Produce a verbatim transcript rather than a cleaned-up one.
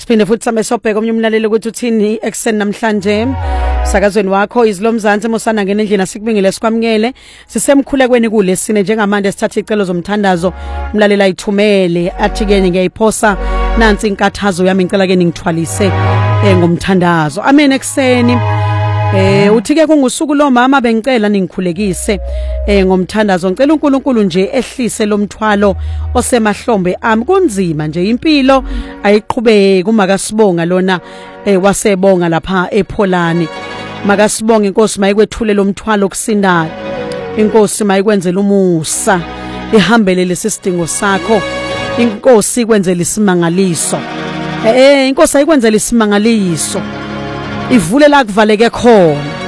Siphinde futhi same sobheka omnye umlaleli ukuthi uthini ekseni namhlanje sakazweni wakho izilomzansi mosana ngene endlini asikubingile sikwamngele sisemkhulekweni kulesine njengamanje sithatha icelo zomthandazo umlaleli ayithumele athi ke ngiyayiphosa nansi inkathazo yami ngicela ke ningithwalise ngomthandazo amen ekseni. Eh uthi ke kungusuku lo mama bengicela ningikhulekise eh ngomthandazo ngicela uNkulunkulu nje ehlise lomthwalo osemahlombe ami kunzima nje impilo ayiqhubeke umakasibonga lona eh wasebonga lapha ePholani makasibonga inkosi mayikwethule lomthwalo kusindayo inkosi mayikwenzela umusa ihambele lesisidingo sakho inkosi ikwenzela isimangaliso eh inkosi ayikwenzela isimangaliso ivule la kuvaleke khona